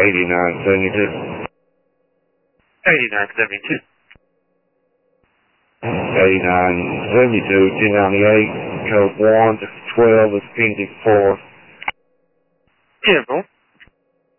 8972. 8972. 8972, 1098, code 1 to 12 is Phoenix 4. 10-4.